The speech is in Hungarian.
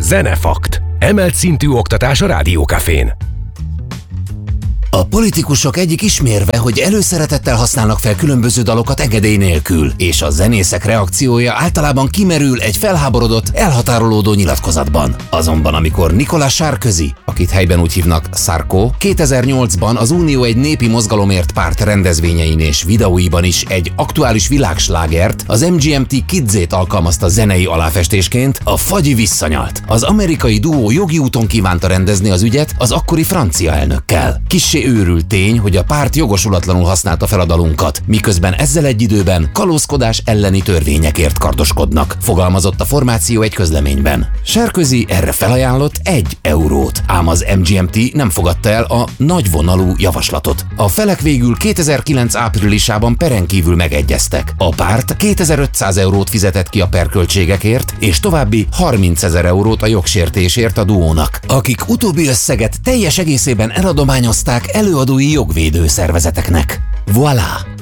Zenefakt. Emelt szintű oktatás a Rádiókafén. A politikusok egyik ismérve, hogy előszeretettel használnak fel különböző dalokat engedély nélkül, és a zenészek reakciója általában kimerül egy felháborodott, elhatárolódó nyilatkozatban. Azonban amikor Nicolas Sarkozy, akit helyben úgy hívnak Sarko, 2008-ban az Unió egy népi mozgalomért párt rendezvényein és videóiban is egy aktuális világslágert, az MGMT Kidzét alkalmazta zenei aláfestésként, a fagyi visszanyalt. Az amerikai duó jogi úton kívánta rendezni az ügyet az akkori francia elnökkel. Kissé őrült tény, hogy a párt jogosulatlanul használta fel a dalunkat, miközben ezzel egy időben kalózkodás elleni törvényekért kardoskodnak, fogalmazott a formáció egy közleményben. Sarkozy erre felajánlott 1 eurót, ám az MGMT nem fogadta el a nagyvonalú javaslatot. A felek végül 2009 áprilisában peren kívül megegyeztek. A párt 2500 eurót fizetett ki a perköltségekért, és további 30 000 eurót a jogsértésért a duónak, akik utóbbi összeget teljes egészében eladományozták előadói jogvédő szervezeteknek. Voilà!